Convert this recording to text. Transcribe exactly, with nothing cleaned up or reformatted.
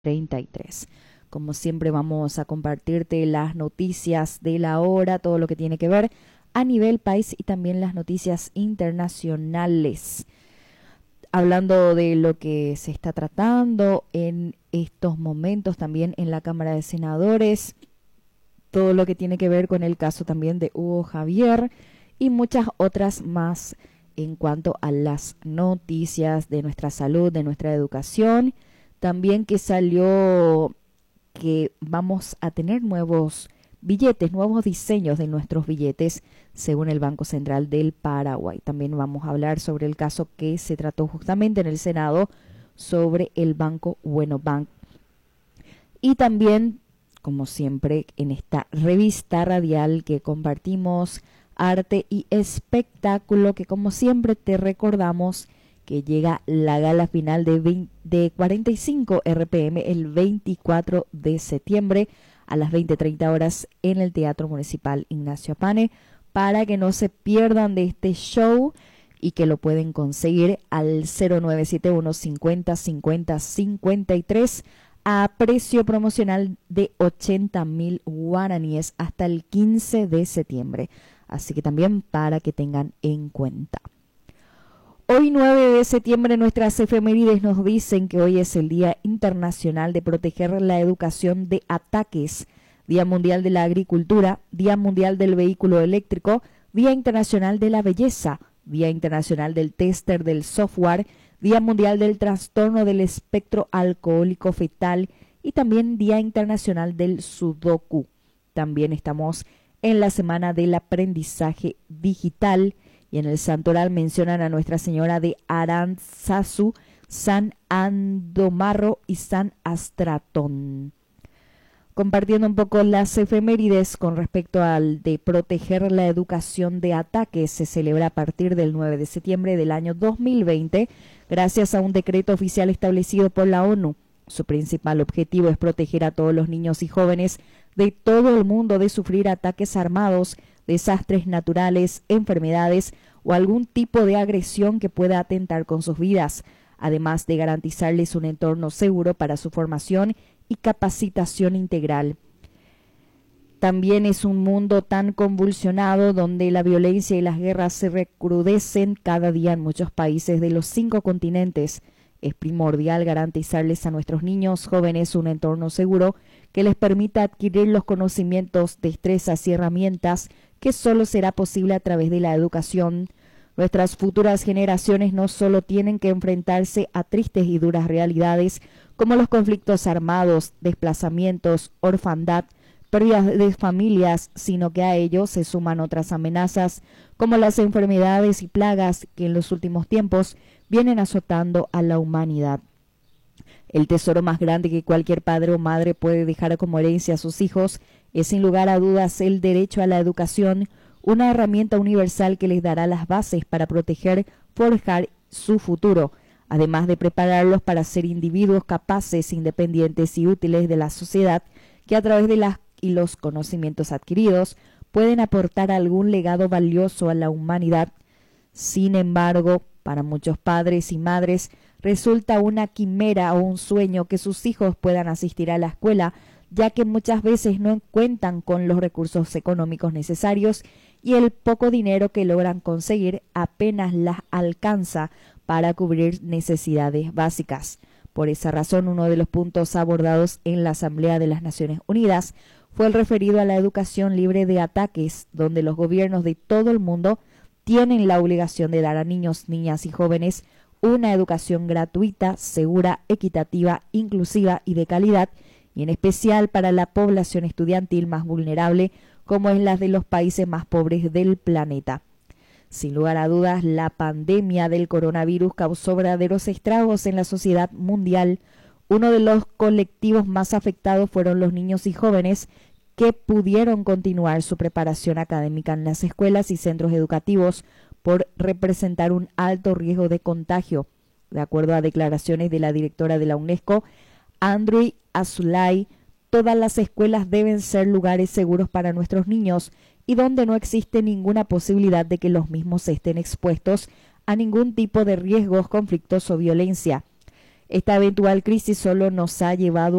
treinta y tres. Como siempre vamos a compartirte las noticias de la hora, todo lo que tiene que ver a nivel país y también las noticias internacionales. Hablando de lo que se está tratando en estos momentos también en la Cámara de Senadores, todo lo que tiene que ver con el caso también de Hugo Javier y muchas otras más en cuanto a las noticias de nuestra salud, de nuestra educación. También que salió que vamos a tener nuevos billetes, nuevos diseños de nuestros billetes según el Banco Central del Paraguay. También vamos a hablar sobre el caso que se trató justamente en el Senado sobre el Banco Bueno Bank. Y también, como siempre, en esta revista radial que compartimos arte y espectáculo, que como siempre te recordamos que llega la gala final de, veinte, de cuarenta y cinco R P M el veinticuatro de septiembre a las veinte treinta horas en el Teatro Municipal Ignacio Apane, para que no se pierdan de este show y que lo pueden conseguir al cero nueve siete uno cincuenta cincuenta cincuenta y tres a precio promocional de ochenta mil guaraníes hasta el quince de septiembre. Así que también para que tengan en cuenta. Hoy nueve de septiembre nuestras efemérides nos dicen que hoy es el Día Internacional de Proteger la Educación de Ataques, Día Mundial de la Agricultura, Día Mundial del Vehículo Eléctrico, Día Internacional de la Belleza, Día Internacional del Tester del Software, Día Mundial del Trastorno del Espectro Alcohólico Fetal y también Día Internacional del Sudoku. También estamos en la Semana del Aprendizaje Digital. Y en el santoral mencionan a Nuestra Señora de Arantzazu, San Andomarro y San Astratón. Compartiendo un poco las efemérides con respecto al de proteger la educación de ataques, se celebra a partir del nueve de septiembre del año dos mil veinte, gracias a un decreto oficial establecido por la ONU. Su principal objetivo es proteger a todos los niños y jóvenes de todo el mundo de sufrir ataques armados, desastres naturales, enfermedades o algún tipo de agresión que pueda atentar con sus vidas, además de garantizarles un entorno seguro para su formación y capacitación integral. También es un mundo tan convulsionado donde la violencia y las guerras se recrudecen cada día en muchos países de los cinco continentes. Es primordial garantizarles a nuestros niños, jóvenes, un entorno seguro que les permita adquirir los conocimientos, destrezas y herramientas que solo será posible a través de la educación. Nuestras futuras generaciones no solo tienen que enfrentarse a tristes y duras realidades como los conflictos armados, desplazamientos, orfandad, pérdidas de familias, sino que a ellos se suman otras amenazas como las enfermedades y plagas que en los últimos tiempos vienen azotando a la humanidad. El tesoro más grande que cualquier padre o madre puede dejar como herencia a sus hijos es sin lugar a dudas el derecho a la educación, una herramienta universal que les dará las bases para proteger, forjar su futuro, además de prepararlos para ser individuos capaces, independientes y útiles de la sociedad, que a través de las y los conocimientos adquiridos pueden aportar algún legado valioso a la humanidad. Sin embargo, para muchos padres y madres resulta una quimera o un sueño que sus hijos puedan asistir a la escuela, ya que muchas veces no cuentan con los recursos económicos necesarios y el poco dinero que logran conseguir apenas las alcanza para cubrir necesidades básicas. Por esa razón, uno de los puntos abordados en la Asamblea de las Naciones Unidas fue el referido a la educación libre de ataques, donde los gobiernos de todo el mundo tienen la obligación de dar a niños, niñas y jóvenes una educación gratuita, segura, equitativa, inclusiva y de calidad, y en especial para la población estudiantil más vulnerable, como es la de los países más pobres del planeta. Sin lugar a dudas, la pandemia del coronavirus causó verdaderos estragos en la sociedad mundial. Uno de los colectivos más afectados fueron los niños y jóvenes que pudieron continuar su preparación académica en las escuelas y centros educativos por representar un alto riesgo de contagio. De acuerdo a declaraciones de la directora de la UNESCO, Andrew Azoulay, todas las escuelas deben ser lugares seguros para nuestros niños y donde no existe ninguna posibilidad de que los mismos estén expuestos a ningún tipo de riesgos, conflictos o violencia. Esta eventual crisis solo nos ha llevado